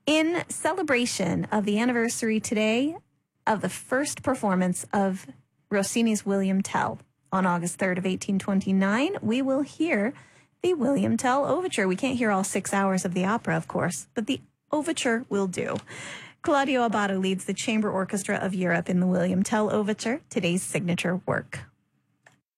In celebration of the anniversary today of the first performance of Rossini's William Tell on August 3rd of 1829, we will hear the William Tell Overture. We can't hear all 6 hours of the opera, of course, but the overture will do. Claudio Abbado leads the Chamber Orchestra of Europe in the William Tell Overture, today's signature work.